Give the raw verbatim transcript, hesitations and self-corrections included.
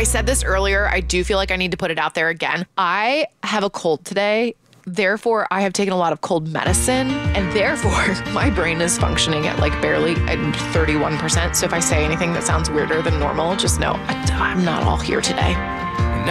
I said this earlier. I do feel like I need to put it out there again. I have a cold today. Therefore, I have taken a lot of cold medicine, and therefore my brain is functioning at like barely thirty-one percent. So if I say anything that sounds weirder than normal, just know I'm not all here today.